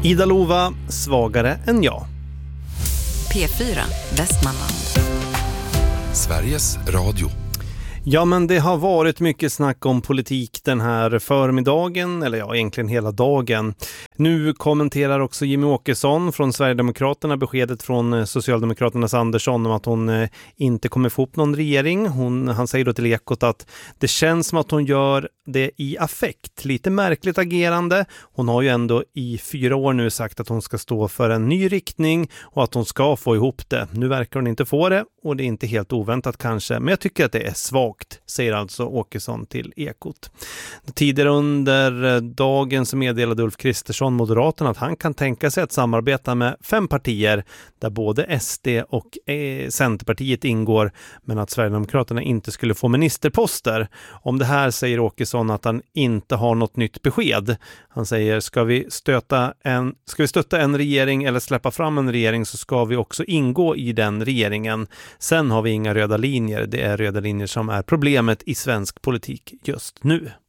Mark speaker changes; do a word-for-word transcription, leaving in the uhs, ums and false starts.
Speaker 1: Ida Lova, svagare än jag.
Speaker 2: P fyra, Västmanland.
Speaker 3: Sveriges Radio.
Speaker 1: Ja, men det har varit mycket snack om politik den här förmiddagen, eller ja, egentligen hela dagen. Nu kommenterar också Jimmie Åkesson från Sverigedemokraterna beskedet från Socialdemokraternas Andersson om att hon inte kommer få upp någon regering. Hon, han säger då till Ekot att det känns som att hon gör det i affekt. Lite märkligt agerande. Hon har ju ändå i fyra år nu sagt att hon ska stå för en ny riktning och att hon ska få ihop det. Nu verkar hon inte få det och det är inte helt oväntat kanske, men jag tycker att det är svagt, säger alltså Åkesson till Ekot. Tidigare under dagen så meddelade Ulf Kristersson, Moderaterna, att han kan tänka sig att samarbeta med fem partier där både S D och eh, Centerpartiet ingår, men att Sverigedemokraterna inte skulle få ministerposter. Om det här säger Åkesson att han inte har något nytt besked. Han säger, ska vi stöta en, ska vi stötta en regering eller släppa fram en regering så ska vi också ingå i den regeringen. Sen har vi inga röda linjer. Det är röda linjer som är problemet i svensk politik just nu.